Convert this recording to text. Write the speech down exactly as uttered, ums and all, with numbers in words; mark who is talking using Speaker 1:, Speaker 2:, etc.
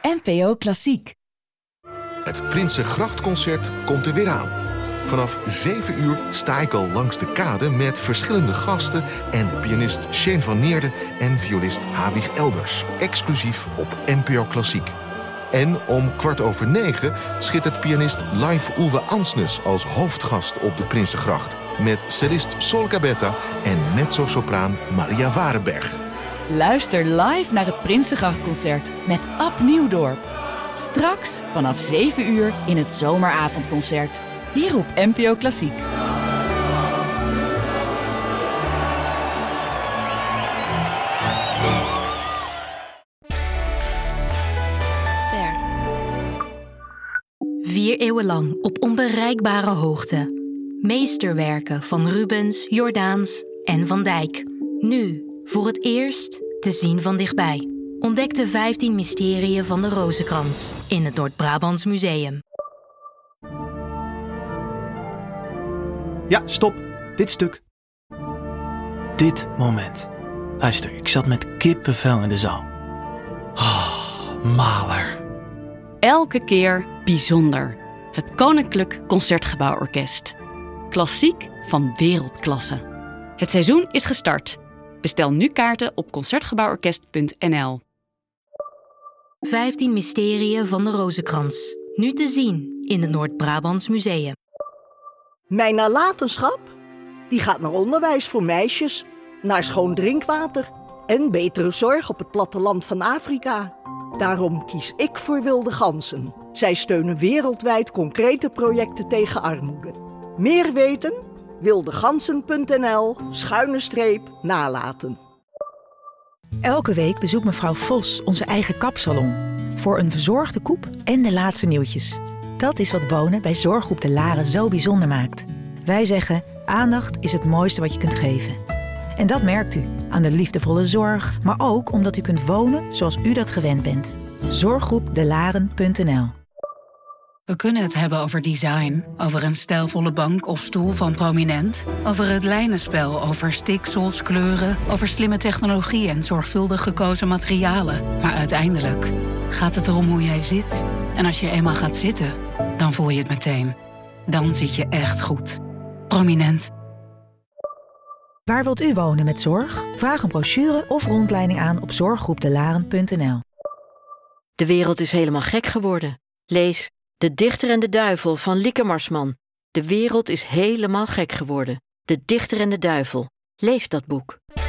Speaker 1: N P O Klassiek.
Speaker 2: Het Prinsengrachtconcert komt er weer aan. Vanaf zeven uur sta ik al langs de kade met verschillende gasten en pianist Shane van Neerden en violist Hawig Elders, exclusief op N P O Klassiek. En om kwart over negen schittert pianist live Uwe Ansnes als hoofdgast op de Prinsengracht met cellist Sol Gabetta en mezzo-sopraan Maria Warenberg.
Speaker 1: Luister live naar het Prinsengrachtconcert met Ab Nieuwdorp. Straks vanaf zeven uur in het zomeravondconcert. Hier op N P O Klassiek.
Speaker 3: Ster. Vier eeuwen lang op onbereikbare hoogte. Meesterwerken van Rubens, Jordaens en Van Dijk. Nu voor het eerst te zien van dichtbij. Ontdek de vijftien mysterieën van de Rozenkrans in het Noord-Brabants Museum.
Speaker 4: Ja, stop. Dit stuk. Dit moment. Luister, ik zat met kippenvel in de zaal. Oh, Mahler.
Speaker 5: Elke keer bijzonder. Het Koninklijk Concertgebouworkest. Klassiek van wereldklasse. Het seizoen is gestart. Bestel nu kaarten op concertgebouworkest punt n l.
Speaker 3: vijftien mysterieën van de Rozenkrans. Nu te zien in het Noord-Brabants Museum.
Speaker 6: Mijn nalatenschap? Die gaat naar onderwijs voor meisjes, naar schoon drinkwater en betere zorg op het platteland van Afrika. Daarom kies ik voor Wilde Ganzen. Zij steunen wereldwijd concrete projecten tegen armoede. Meer weten? wildeganzen punt n l schuine streep nalaten.
Speaker 7: Elke week bezoekt mevrouw Vos onze eigen kapsalon. Voor een verzorgde koep en de laatste nieuwtjes. Dat is wat wonen bij Zorggroep De Laren zo bijzonder maakt. Wij zeggen, aandacht is het mooiste wat je kunt geven. En dat merkt u aan de liefdevolle zorg, maar ook omdat u kunt wonen zoals u dat gewend bent. zorggroep de laren punt n l.
Speaker 8: We kunnen het hebben over design, over een stijlvolle bank of stoel van Prominent, over het lijnenspel, over stiksels, kleuren, over slimme technologie en zorgvuldig gekozen materialen. Maar uiteindelijk gaat het erom hoe jij zit. En als je eenmaal gaat zitten, dan voel je het meteen. Dan zit je echt goed. Prominent.
Speaker 7: Waar wilt u wonen met zorg? Vraag een brochure of rondleiding aan op zorggroep de laren punt n l.
Speaker 9: De wereld is helemaal gek geworden. Lees De Dichter en de Duivel van Lieke Marsman. De wereld is helemaal gek geworden. De Dichter en de Duivel. Lees dat boek.